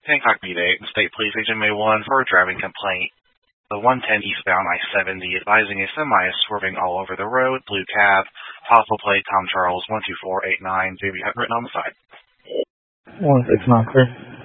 Hancock B8, State Police Agent May 1 for a driving complaint. The 110 eastbound I-70 advising a semi is swerving all over the road, blue cab, possible plate Tom Charles 12489, JB written on the side. 1693.